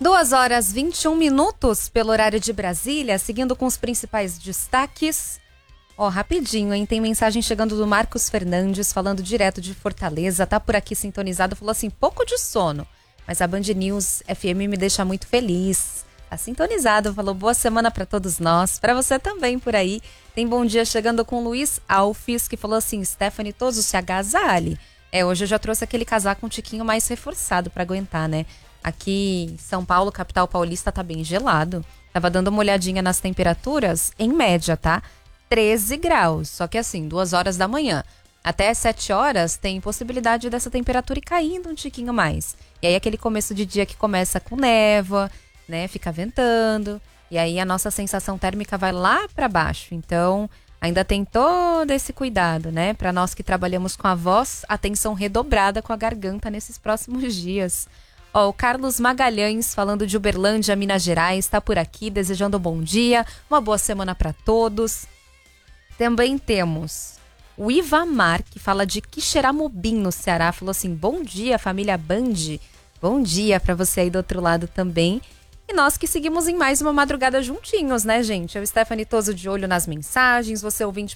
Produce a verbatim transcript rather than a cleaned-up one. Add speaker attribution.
Speaker 1: Duas horas e vinte e um minutos pelo horário de Brasília, seguindo com os principais destaques. Ó, rapidinho, hein? Tem mensagem chegando do Marcos Fernandes, falando direto de Fortaleza, tá por aqui sintonizado, falou assim, pouco de sono, mas a Band News F M me deixa muito feliz. Tá sintonizado, falou boa semana pra todos nós, pra você também por aí. Tem bom dia chegando com o Luiz Alves, que falou assim, Stephanie, todos se agasalhe. É, hoje eu já trouxe aquele casaco um tiquinho mais reforçado pra aguentar, né? Aqui em São Paulo, capital paulista, tá bem gelado. Tava dando uma olhadinha nas temperaturas, em média, tá? treze graus, só que assim, duas horas da manhã. Até sete horas tem possibilidade dessa temperatura ir caindo um tiquinho mais. E aí aquele começo de dia que começa com névoa, né? Fica ventando. E aí a nossa sensação térmica vai lá pra baixo. Então, ainda tem todo esse cuidado, né? Pra nós que trabalhamos com a voz, atenção redobrada com a garganta nesses próximos dias. Ó, o Carlos Magalhães, falando de Uberlândia, Minas Gerais, está por aqui, desejando um bom dia, uma boa semana para todos. Também temos o Ivamar, que fala de Quixeramobim, no Ceará, falou assim, bom dia, família Band, bom dia para você aí do outro lado também. E nós que seguimos em mais uma madrugada juntinhos, né, gente? Eu, Stephanie Toso, de olho nas mensagens, você ouvinte